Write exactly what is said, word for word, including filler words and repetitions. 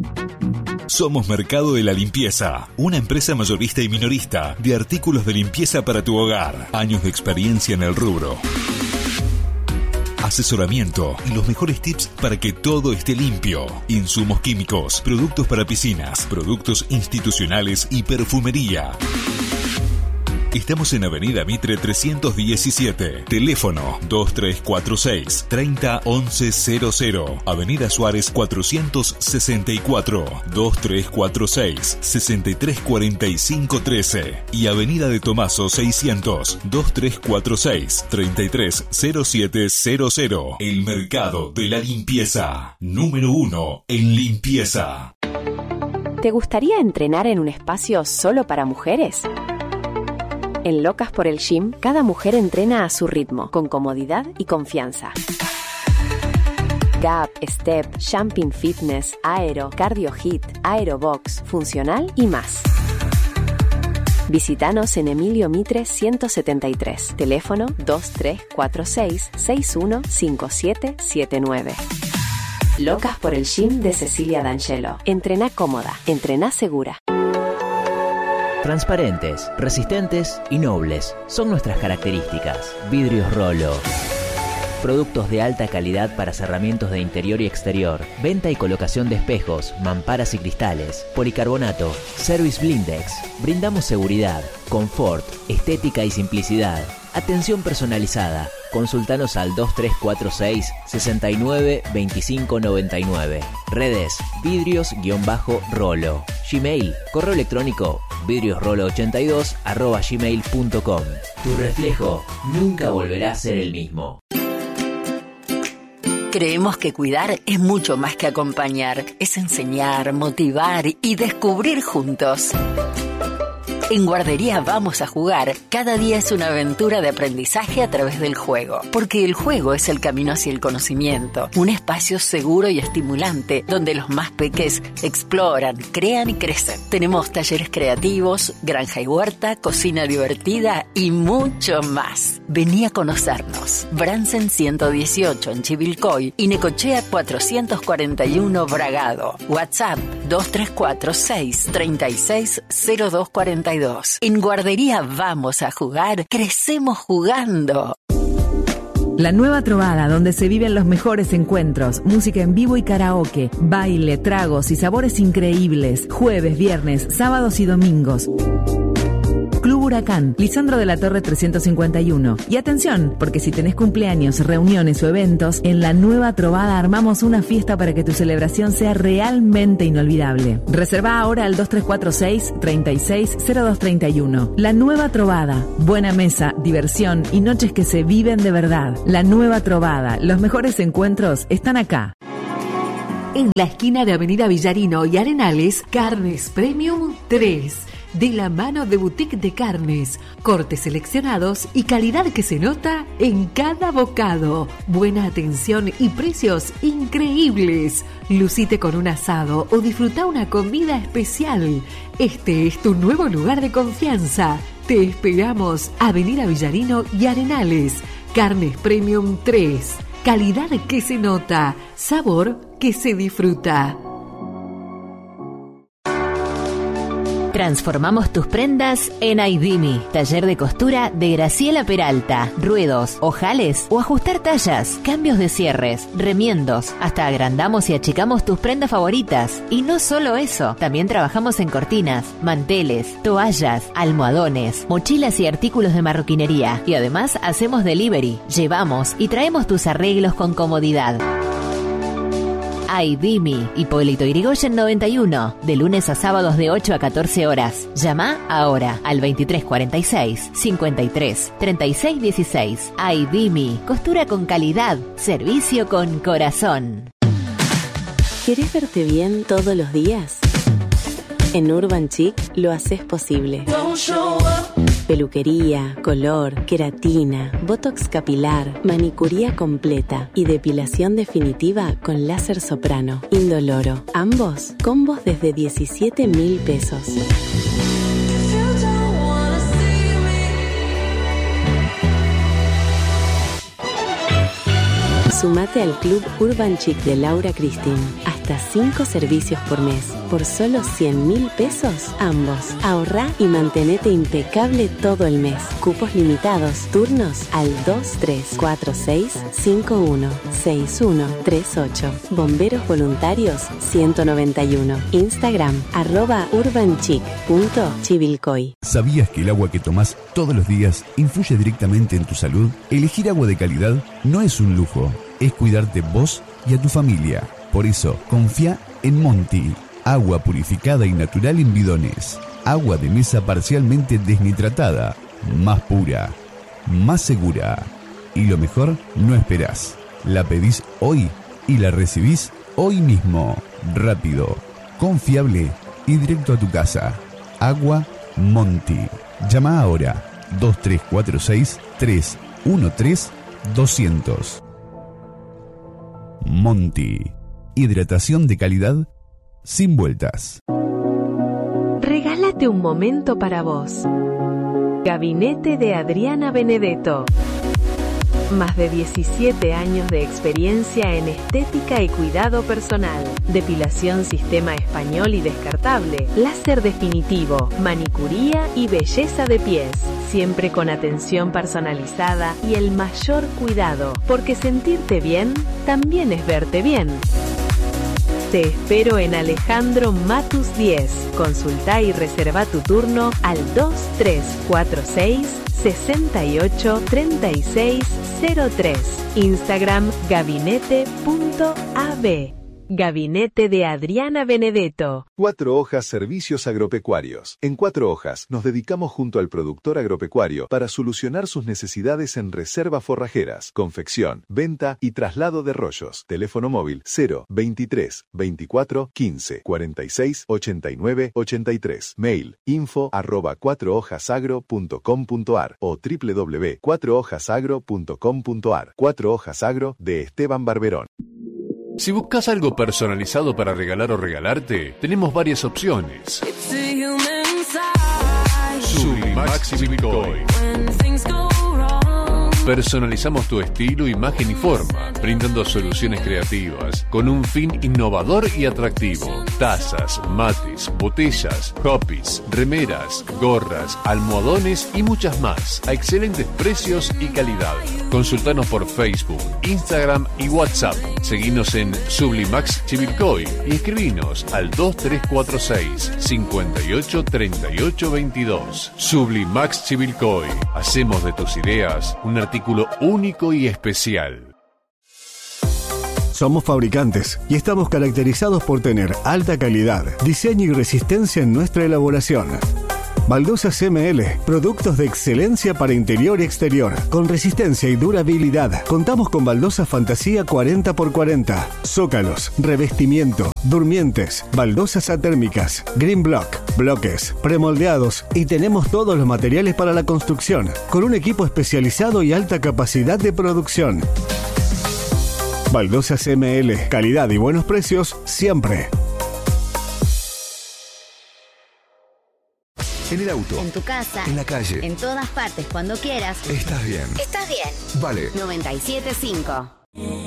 Somos Mercado de la Limpieza, una empresa mayorista y minorista de artículos de limpieza para tu hogar. Años de experiencia en el rubro. Asesoramiento y los mejores tips para que todo esté limpio. Insumos químicos, productos para piscinas, productos institucionales y perfumería. Estamos en Avenida Mitre trescientos diecisiete. Teléfono dos tres cuatro seis, tres cero once cero cero. Avenida Suárez cuatrocientos sesenta y cuatro. dos tres cuatro seis, seis tres cuatro cinco uno tres. Y Avenida de Tomaso seiscientos. dos tres cuatro seis, tres tres cero siete cero cero. El Mercado de la Limpieza. Número uno en limpieza. ¿Te gustaría entrenar en un espacio solo para mujeres? En Locas por el Gym, cada mujer entrena a su ritmo, con comodidad y confianza. Gap, Step, Jumping Fitness, Aero, Cardio Hit, Aerobox, Funcional y más. Visítanos en Emilio Mitre ciento setenta y tres. Teléfono dos tres cuatro seis, seis uno cinco siete siete nueve. Locas por el Gym de Cecilia D'Angelo. Entrená cómoda, entrená segura. Transparentes, resistentes y nobles son nuestras características. Vidrios Rolo. Productos de alta calidad para cerramientos de interior y exterior. Venta y colocación de espejos, mamparas y cristales. Policarbonato. Service Blindex. Brindamos seguridad, confort, estética y simplicidad. Atención personalizada. Consultanos al dos tres cuatro seis, seis nueve, dos cinco nueve nueve. Redes, vidrios-rolo. Gmail, correo electrónico, vidriosrolo ochenta y dos arroba gmail punto com. Tu reflejo nunca volverá a ser el mismo. Creemos que cuidar es mucho más que acompañar. Es enseñar, motivar y descubrir juntos. En Guardería Vamos a Jugar, cada día es una aventura de aprendizaje a través del juego. Porque el juego es el camino hacia el conocimiento. Un espacio seguro y estimulante donde los más peques exploran, crean y crecen. Tenemos talleres creativos, granja y huerta, cocina divertida y mucho más. Vení a conocernos. Bransen ciento dieciocho en Chivilcoy y Necochea cuatrocientos cuarenta y uno Bragado. WhatsApp dos tres cuatro seis, tres seis cero dos cuatro dos. En Guardería Vamos a Jugar, crecemos jugando. La Nueva Trovada, donde se viven los mejores encuentros, música en vivo y karaoke, baile, tragos y sabores increíbles, jueves, viernes, sábados y domingos. Club Huracán, Lisandro de la Torre trescientos cincuenta y uno. Y atención, porque si tenés cumpleaños, reuniones o eventos, en La Nueva Trovada armamos una fiesta para que tu celebración sea realmente inolvidable. Reserva ahora al dos tres cuatro seis, tres seis cero dos tres uno. La Nueva Trovada, buena mesa, diversión y noches que se viven de verdad. La Nueva Trovada, los mejores encuentros están acá. En la esquina de Avenida Villarino y Arenales, Carnes Premium tres. De la mano de Boutique de Carnes, cortes seleccionados y calidad que se nota en cada bocado. Buena atención y precios increíbles. Lucite con un asado o disfruta una comida especial. Este es tu nuevo lugar de confianza. Te esperamos. Avenida Villarino y Arenales. Carnes Premium tres. Calidad que se nota. Sabor que se disfruta. Transformamos tus prendas en Aidimi, taller de costura de Graciela Peralta. Ruedos, ojales o ajustar tallas, cambios de cierres, remiendos, hasta agrandamos y achicamos tus prendas favoritas. Y no solo eso, también trabajamos en cortinas, manteles, toallas, almohadones, mochilas y artículos de marroquinería. Y además hacemos delivery, llevamos y traemos tus arreglos con comodidad. Aidimi, Hipólito Yrigoyen noventa y uno, de lunes a sábados de ocho a catorce horas. Llama ahora al veintitrés cuarenta y seis, cincuenta y tres, treinta y seis dieciséis. Aidimi, costura con calidad, servicio con corazón. ¿Querés verte bien todos los días? En Urban Chic lo haces posible. Peluquería, color, queratina, botox capilar, manicuría completa y depilación definitiva con láser soprano. Indoloro. Ambos, combos desde diecisiete mil pesos. Sumate al Club Urban Chic de Laura Cristín. Hasta hasta cinco servicios por mes. Por solo cien mil pesos, ambos. Ahorrá y mantenete impecable todo el mes. Cupos limitados. Turnos al dos tres cuatro seis cinco uno seis uno tres ocho. Bomberos Voluntarios ciento noventa y uno. Instagram, arroba urbanchic punto chivilcoy. ¿Sabías que el agua que tomás todos los días influye directamente en tu salud? Elegir agua de calidad no es un lujo, es cuidarte vos y a tu familia. Por eso, confía en Monty. Agua purificada y natural en bidones. Agua de mesa parcialmente desnitratada. Más pura, más segura. Y lo mejor, no esperás. La pedís hoy y la recibís hoy mismo. Rápido, confiable y directo a tu casa. Agua Monty. Llama ahora dos tres cuatro seis tres uno tres doscientos. Monty. Hidratación de calidad sin vueltas. Regálate un momento para vos. Gabinete de Adriana Benedetto. Más de diecisiete años de experiencia en estética y cuidado personal. Depilación sistema español y descartable. Láser definitivo. Manicuría y belleza de pies. Siempre con atención personalizada y el mayor cuidado. Porque sentirte bien también es verte bien. Te espero en Alejandro Matus diez. Consulta y reserva tu turno al dos tres cuatro seis sesenta y ocho treinta y seis cero tres. Instagram gabinete punto a b. Gabinete de Adriana Benedetto. Cuatro Hojas Servicios Agropecuarios. En Cuatro Hojas nos dedicamos junto al productor agropecuario para solucionar sus necesidades en reservas forrajeras, confección, venta y traslado de rollos. Teléfono móvil cero veintitrés veinticuatro quince cuarenta y seis ochenta y nueve ochenta y tres. Mail info arroba cuatro hojas agro punto com punto ar o w w w punto cuatro hojas agro punto com punto ar. Cuatro Hojas Agro de Esteban Barberón. Si buscas algo personalizado para regalar o regalarte, tenemos varias opciones. Sublimax Chivilcoy. Personalizamos tu estilo, imagen y forma, brindando soluciones creativas con un fin innovador y atractivo. Tazas, mates, botellas, hoppies, remeras, gorras, almohadones y muchas más a excelentes precios y calidad. Consultanos por Facebook, Instagram y WhatsApp. Seguinos en Sublimax Chivilcoy y escribinos al dos tres cuatro seis cincuenta y ocho treinta y ocho veintidós. Sublimax Chivilcoy. Hacemos de tus ideas un artículo único y especial. Somos fabricantes y estamos caracterizados por tener alta calidad, diseño y resistencia en nuestra elaboración. Baldosas M L, productos de excelencia para interior y exterior, con resistencia y durabilidad. Contamos con baldosas fantasía cuarenta por cuarenta, zócalos, revestimiento, durmientes, baldosas atérmicas, green block, bloques, premoldeados y tenemos todos los materiales para la construcción, con un equipo especializado y alta capacidad de producción. Baldosas M L, calidad y buenos precios siempre. En el auto, En tu casa, en la calle, en todas partes, cuando quieras. estás bien. Estás bien. Vale. noventa y siete punto cinco.